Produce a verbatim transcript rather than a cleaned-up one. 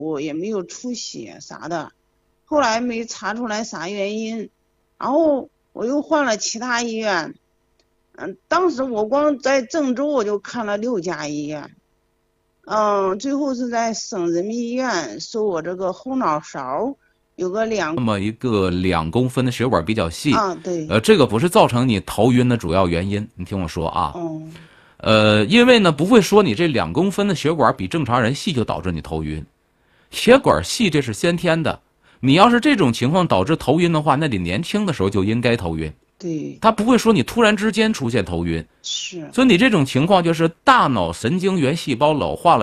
也没有出血啥的，后来没查出来啥原因，然后我又换了其他医院，嗯，当时我光在郑州我就看了六家医院，嗯，最后是在省人民医院说我这个后脑勺有个两那么一个两公分的血管比较细， 啊，对， 呃，这个不是造成你头晕的主要原因。你听我说啊， 哦， 呃，因为呢不会说你这两公分的血管比正常人细就导致你头晕，血管细这是先天的。你要是这种情况导致头晕的话，那你年轻的时候就应该头晕。 对， 它不会说你突然之间出现头晕， 是。 所以你这种情况就是大脑神经元细胞老化了。